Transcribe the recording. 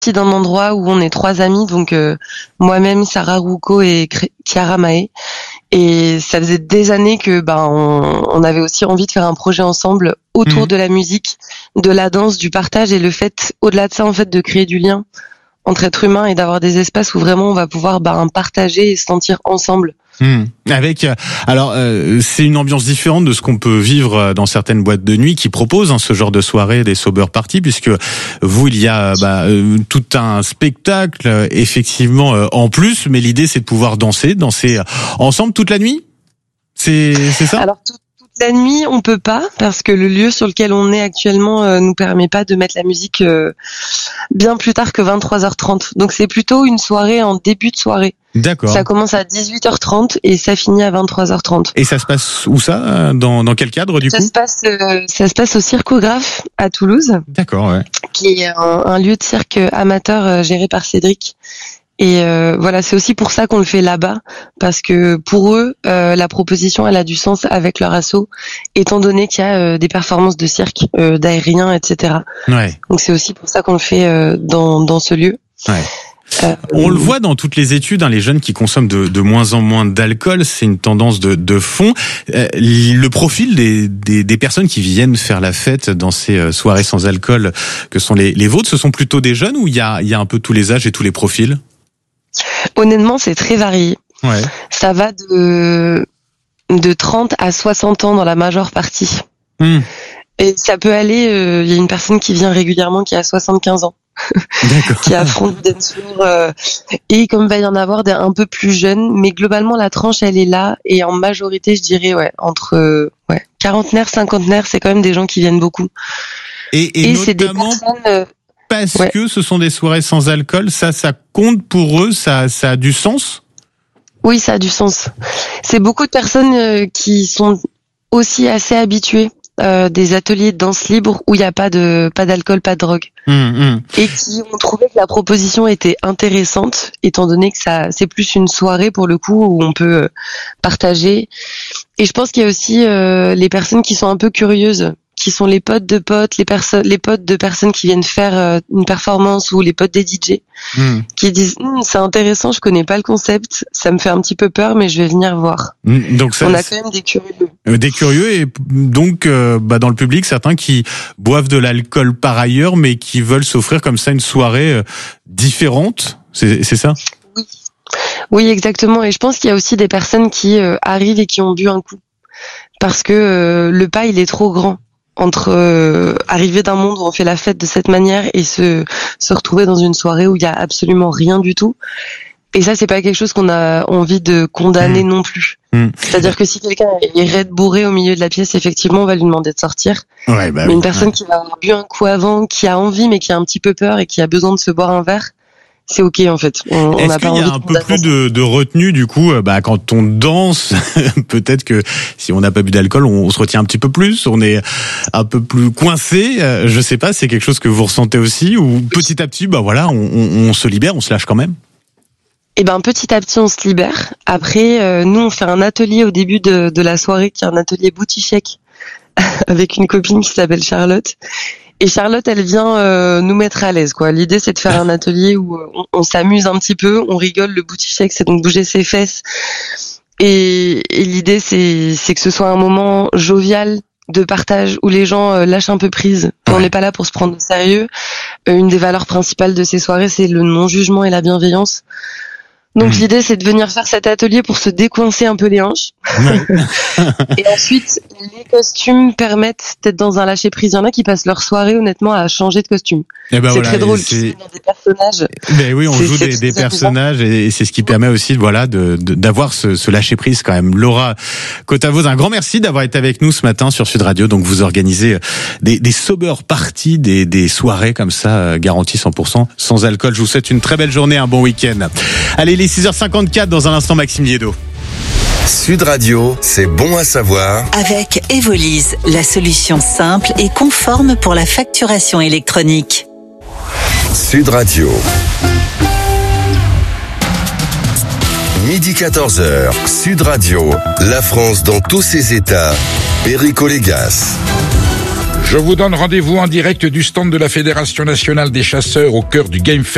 d'un endroit où on est 3 amis, donc moi-même, Sarah Roucault et Chiara Mae. Et ça faisait des années que on avait aussi envie de faire un projet ensemble autour de la musique, de la danse, du partage, et le fait, au-delà de ça, en fait, de créer du lien entre êtres humains et d'avoir des espaces où vraiment on va pouvoir partager et se sentir ensemble. Avec c'est une ambiance différente de ce qu'on peut vivre dans certaines boîtes de nuit qui proposent ce genre de soirée, des sober parties, puisque vous, il y a tout un spectacle effectivement en plus, mais l'idée c'est de pouvoir danser ensemble toute la nuit. C'est ça? Alors toute la nuit, on peut pas, parce que le lieu sur lequel on est actuellement nous permet pas de mettre la musique bien plus tard que 23h30. Donc c'est plutôt une soirée en début de soirée. D'accord. Ça commence à 18h30 et ça finit à 23h30. Et ça se passe où ça? Dans quel cadre du coup? Ça se passe au Circographe à Toulouse. D'accord, ouais. Qui est un lieu de cirque amateur géré par Cédric. Et voilà, c'est aussi pour ça qu'on le fait là-bas, parce que pour eux, la proposition, elle a du sens avec leur asso, étant donné qu'il y a des performances de cirque, d'aériens, etc. Ouais. Donc c'est aussi pour ça qu'on le fait dans ce lieu. Ouais. On le voit dans toutes les études, les jeunes qui consomment de moins en moins d'alcool, c'est une tendance de fond. Le profil des personnes qui viennent faire la fête dans ces soirées sans alcool que sont les vôtres, ce sont plutôt des jeunes ou il y a un peu tous les âges et tous les profils? Honnêtement, c'est très varié. Ouais. Ça va de 30 à 60 ans dans la majeure partie. Et ça peut aller, il y a une personne qui vient régulièrement qui a 75 ans. Qui affronte des dance floors, et comme va y en avoir des un peu plus jeunes, mais globalement la tranche elle est là, et en majorité je dirais entre quarantenaires, cinquantenaires, c'est quand même des gens qui viennent beaucoup. Et c'est des personnes parce que ce sont des soirées sans alcool, ça compte pour eux, ça a du sens? Oui, ça a du sens. C'est beaucoup de personnes qui sont aussi assez habituées des ateliers de danse libre où il n'y a pas d'alcool, pas de drogue. Et qui ont trouvé que la proposition était intéressante, étant donné que c'est plus une soirée pour le coup où on peut partager. Et je pense qu'il y a aussi les personnes qui sont un peu curieuses, qui sont les potes de potes, les potes de personnes qui viennent faire une performance, ou les potes des DJ, qui disent c'est intéressant, je connais pas le concept, ça me fait un petit peu peur, mais je vais venir voir. Donc on a quand même des curieux. Des curieux, et donc dans le public, certains qui boivent de l'alcool par ailleurs, mais qui veulent s'offrir comme ça une soirée différente. C'est ça? Oui, exactement. Et je pense qu'il y a aussi des personnes qui arrivent et qui ont bu un coup, parce que le pas il est trop grand entre arriver d'un monde où on fait la fête de cette manière et se retrouver dans une soirée où il y a absolument rien du tout. Et ça, c'est pas quelque chose qu'on a envie de condamner non plus. C'est-à-dire que si quelqu'un est raide bourré au milieu de la pièce, effectivement, on va lui demander de sortir. Mais une personne qui va avoir bu un coup avant, qui a envie mais qui a un petit peu peur et qui a besoin de se boire un verre, c'est ok en fait. Est-ce qu'il y a un peu plus de retenue du coup quand on danse? Peut-être que si on n'a pas bu d'alcool, on se retient un petit peu plus, on est un peu plus coincé. Je sais pas, c'est quelque chose que vous ressentez aussi, ou petit à petit, on se libère, on se lâche quand même? Petit à petit, on se libère. Après, nous, on fait un atelier au début de la soirée, qui est un atelier boutique avec une copine qui s'appelle Charlotte. Et Charlotte, elle vient nous mettre à l'aise, quoi. L'idée, c'est de faire un atelier où on s'amuse un petit peu, on rigole. Le booty shake, c'est donc bouger ses fesses. Et l'idée, c'est que ce soit un moment jovial de partage où les gens lâchent un peu prise. On n'est pas là pour se prendre au sérieux. Une des valeurs principales de ces soirées, c'est le non-jugement et la bienveillance. Donc l'idée, c'est de venir faire cet atelier pour se décoincer un peu les hanches. Et ensuite, les costumes permettent d'être dans un lâcher-prise. Il y en a qui passent leur soirée, honnêtement, à changer de costume. C'est très drôle. Qui sont des personnages. Mais oui, on joue des personnages, et c'est ce qui permet aussi, d'avoir ce lâcher-prise quand même. Laura Cotavoz, un grand merci d'avoir été avec nous ce matin sur Sud Radio. Donc vous organisez des sober parties, des soirées comme ça, garanties 100% sans alcool. Je vous souhaite une très belle journée, un bon week-end. Allez, les 6h54, dans un instant, Maxime Liédo. Sud Radio, c'est bon à savoir. Avec Evolise, la solution simple et conforme pour la facturation électronique. Sud Radio. Midi 14h, Sud Radio, la France dans tous ses états. Perico Légas. Je vous donne rendez-vous en direct du stand de la Fédération nationale des chasseurs au cœur du Game Fest.